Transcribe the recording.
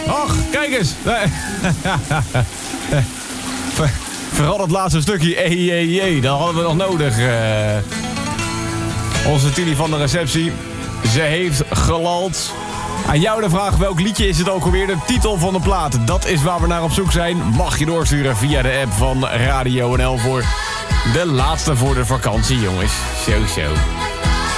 Ach, kijk eens. Vooral dat laatste stukje. Dat hadden we nog nodig. Onze Tilly van de receptie. Ze heeft gelald. Aan jou de vraag, welk liedje is het ook alweer? De titel van de plaat. Dat is waar we naar op zoek zijn. Mag je doorsturen via de app van Radio NL voor de laatste voor de vakantie, jongens. Zo.